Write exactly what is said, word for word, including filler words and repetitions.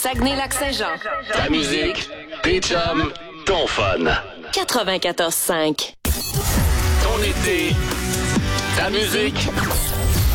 Saguenay-Lac-Saint-Jean. Ta musique, tes chums, ton fun. quatre-vingt-quatorze cinq. Ton été, ta musique,